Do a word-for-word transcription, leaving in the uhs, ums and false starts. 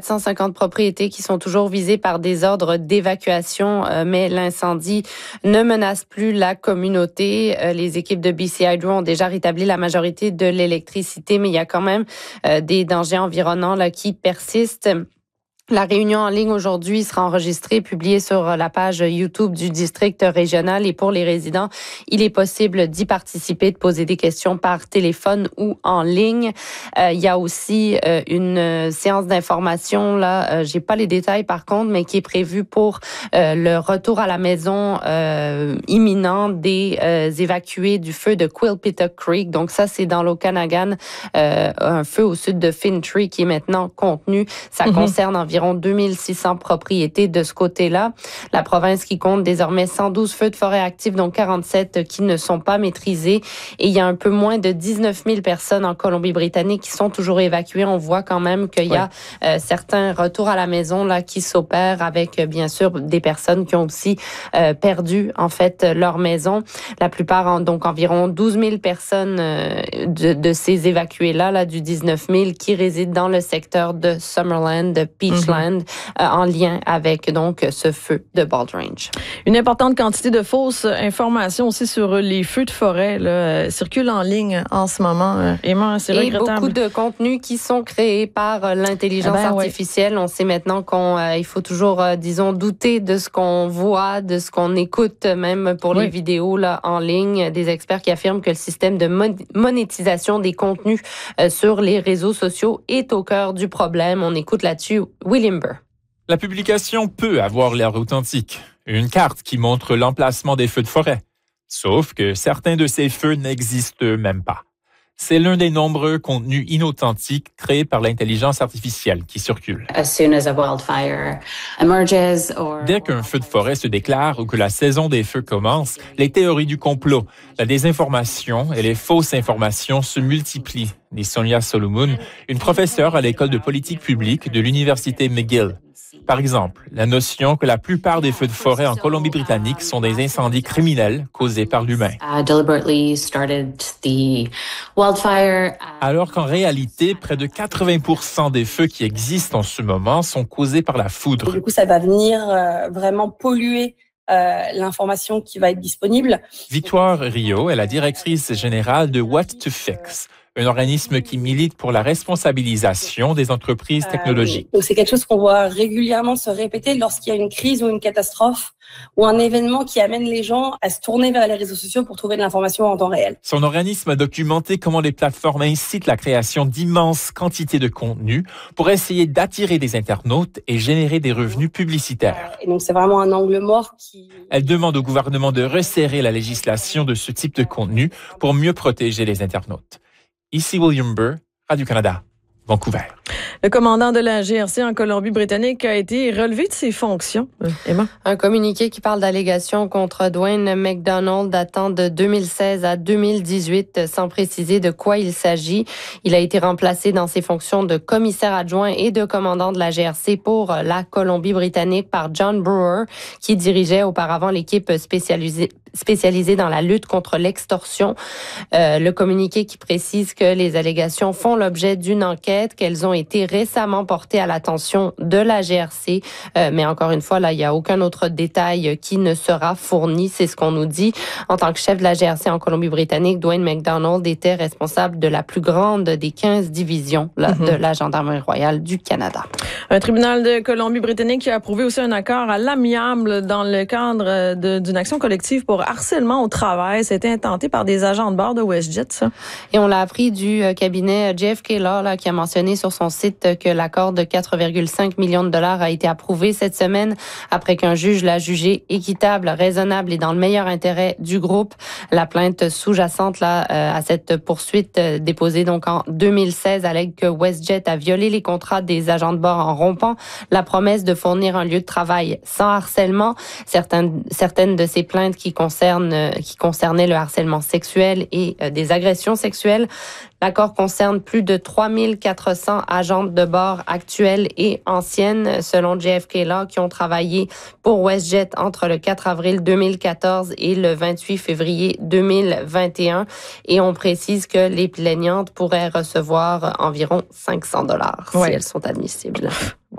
cent cinquante propriétés qui sont toujours visées par des ordres d'évacuation, euh, mais l'incendie ne menace plus la communauté. Euh, les équipes de B C Hydro ont déjà rétabli la majorité de l'électricité, mais il y a quand même euh, des dangers environnants là, qui persistent. La réunion en ligne aujourd'hui sera enregistrée et publiée sur la page YouTube du district régional et pour les résidents, il est possible d'y participer, de poser des questions par téléphone ou en ligne. Euh, il y a aussi euh, une séance d'information, là, euh, j'ai pas les détails par contre, mais qui est prévue pour euh, le retour à la maison euh, imminent des euh, évacués du feu de Quilpita Creek. Donc ça, c'est dans l'Okanagan, euh, un feu au sud de Fintry qui est maintenant contenu. Ça mm-hmm. concerne environ deux mille six cents propriétés de ce côté-là. La province qui compte désormais cent douze feux de forêt actifs, dont quarante-sept qui ne sont pas maîtrisés. Et il y a un peu moins de dix-neuf mille personnes en Colombie-Britannique qui sont toujours évacuées. On voit quand même qu'il y a ouais. euh, certains retours à la maison là qui s'opèrent avec, bien sûr, des personnes qui ont aussi euh, perdu, en fait, leur maison. La plupart, donc environ douze mille personnes euh, de, de ces évacués-là, là, du dix-neuf mille, qui résident dans le secteur de Summerland, de Peachland, mm-hmm. Euh, en lien avec donc ce feu de Bald Range. Une importante quantité de fausses informations aussi sur les feux de forêt là, euh, circulent en ligne en ce moment. Emma, c'est Et regrettable. beaucoup de contenus qui sont créés par euh, l'intelligence ah ben, artificielle. Ouais. On sait maintenant qu'on euh, il faut toujours, euh, disons, douter de ce qu'on voit, de ce qu'on écoute, même pour oui. les vidéos là en ligne. Des experts qui affirment que le système de mon- monétisation des contenus euh, sur les réseaux sociaux est au cœur du problème. On écoute là-dessus William Burr. La publication peut avoir l'air authentique. Une carte qui montre l'emplacement des feux de forêt. Sauf que certains de ces feux n'existent même pas. C'est l'un des nombreux contenus inauthentiques créés par l'intelligence artificielle qui circule. Dès qu'un feu de forêt se déclare ou que la saison des feux commence, les théories du complot, la désinformation et les fausses informations se multiplient, dit Sonia Solomon, une professeure à l'école de politique publique de l'université McGill. Par exemple, la notion que la plupart des feux de forêt en Colombie-Britannique sont des incendies criminels causés par l'humain. Alors qu'en réalité, près de quatre-vingts pour cent des feux qui existent en ce moment sont causés par la foudre. Et du coup, ça va venir euh, vraiment polluer Euh, l'information qui va être disponible. Victoire Rio est la directrice générale de What to Fix, un organisme qui milite pour la responsabilisation des entreprises technologiques. Euh, donc c'est quelque chose qu'on voit régulièrement se répéter lorsqu'il y a une crise ou une catastrophe ou un événement qui amène les gens à se tourner vers les réseaux sociaux pour trouver de l'information en temps réel. Son organisme a documenté comment les plateformes incitent la création d'immenses quantités de contenu pour essayer d'attirer des internautes et générer des revenus publicitaires. Et donc c'est vraiment un angle mort qui... Elle demande au gouvernement de resserrer la législation de ce type de contenu pour mieux protéger les internautes. Ici William Burr, Radio-Canada, Vancouver. Le commandant de la G R C en Colombie-Britannique a été relevé de ses fonctions. Euh, Emma? Un communiqué qui parle d'allégations contre Dwayne McDonald datant de deux mille seize à deux mille dix-huit, sans préciser de quoi il s'agit. Il a été remplacé dans ses fonctions de commissaire adjoint et de commandant de la G R C pour la Colombie-Britannique par John Brewer, qui dirigeait auparavant l'équipe spécialisée spécialisée dans la lutte contre l'extorsion. Euh, le communiqué qui précise que les allégations font l'objet d'une enquête, qu'elles ont été récemment portées à l'attention de la G R C. Euh, mais encore une fois, là, il n'y a aucun autre détail qui ne sera fourni. C'est ce qu'on nous dit. En tant que chef de la G R C en Colombie-Britannique, Dwayne McDonald était responsable de la plus grande des quinze divisions là, mm-hmm. de la Gendarmerie royale du Canada. Un tribunal de Colombie-Britannique a approuvé aussi un accord à l'amiable dans le cadre de, d'une action collective pour harcèlement au travail. C'était intenté par des agents de bord de WestJet, ça. Et on l'a appris du cabinet J F K Law, là, qui a mentionné sur son site que l'accord de quatre virgule cinq millions de dollars a été approuvé cette semaine après qu'un juge l'a jugé équitable, raisonnable et dans le meilleur intérêt du groupe. La plainte sous-jacente là, euh, à cette poursuite euh, déposée donc en deux mille seize allègue que WestJet a violé les contrats des agents de bord en rompant la promesse de fournir un lieu de travail sans harcèlement. Certaines, certaines de ces plaintes qui concernent, euh, qui concernaient le harcèlement sexuel et euh, des agressions sexuelles. L'accord concerne plus de trois mille quatre cents agentes de bord actuelles et anciennes, selon J F K Law, qui ont travaillé pour WestJet entre le quatre avril deux mille quatorze et le vingt-huit février deux mille vingt et un. Et on précise que les plaignantes pourraient recevoir environ cinq cents dollars ouais. si elles sont admissibles.